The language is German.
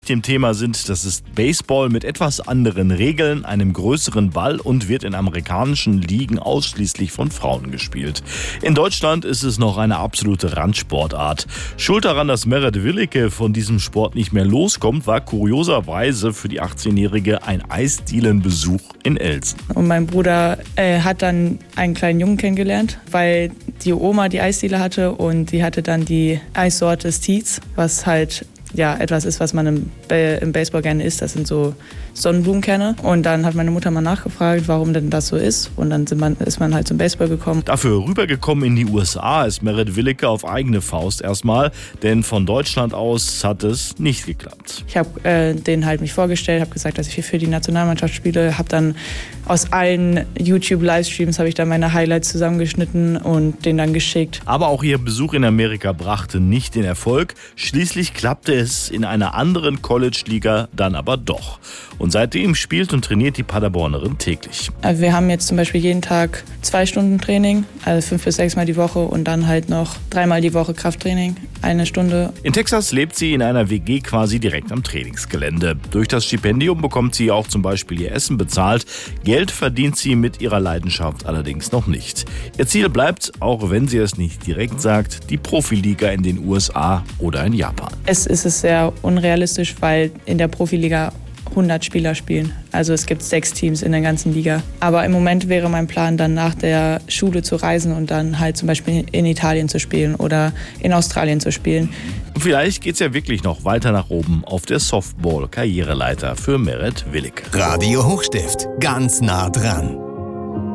Dem Thema sind, das ist Baseball mit etwas anderen Regeln, einem größeren Ball und wird in amerikanischen Ligen ausschließlich von Frauen gespielt. In Deutschland ist es noch eine absolute Randsportart. Schuld daran, dass Meret Willeke von diesem Sport nicht mehr loskommt, war kurioserweise für die 18-Jährige ein Eisdielenbesuch in Elsen. Und mein Bruder hat dann einen kleinen Jungen kennengelernt, weil die Oma die Eisdiele hatte und die hatte dann die Eissorte Steeds, was halt etwas ist, was man im Baseball gerne isst. Das sind so Sonnenblumenkerne. Und dann hat meine Mutter mal nachgefragt, warum denn das so ist. Und dann ist man halt zum Baseball gekommen. Dafür rübergekommen in die USA ist Meret Willeke auf eigene Faust erstmal. Denn von Deutschland aus hat es nicht geklappt. Ich habe denen halt mich vorgestellt, habe gesagt, dass ich für die Nationalmannschaft spiele. Habe dann aus allen YouTube-Livestreams habe ich dann meine Highlights zusammengeschnitten und denen dann geschickt. Aber auch ihr Besuch in Amerika brachte nicht den Erfolg. Schließlich klappte es in einer anderen College-Liga dann aber doch. Und seitdem spielt und trainiert die Paderbornerin täglich. Wir haben jetzt zum Beispiel jeden Tag 2 Stunden Training, also 5 bis 6 Mal die Woche und dann halt noch 3-mal die Woche Krafttraining, 1 Stunde. In Texas lebt sie in einer WG quasi direkt am Trainingsgelände. Durch das Stipendium bekommt sie auch zum Beispiel ihr Essen bezahlt. Geld verdient sie mit ihrer Leidenschaft allerdings noch nicht. Ihr Ziel bleibt, auch wenn sie es nicht direkt sagt, die Profiliga in den USA oder in Japan. Es ist sehr unrealistisch, weil in der Profiliga 100 Spieler spielen. Also es gibt 6 Teams in der ganzen Liga. Aber im Moment wäre mein Plan, dann nach der Schule zu reisen und dann halt zum Beispiel in Italien zu spielen oder in Australien zu spielen. Und vielleicht geht's ja wirklich noch weiter nach oben auf der Softball-Karriereleiter für Meret Willeke. Radio Hochstift, ganz nah dran.